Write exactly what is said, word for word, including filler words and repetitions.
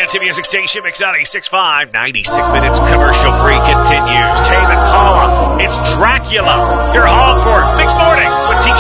Lansing Music Station, Mix ninety-six point five, ninety-six minutes commercial-free continues. Tame Impala, it's Dracula. Your home for Mixed Mornings with T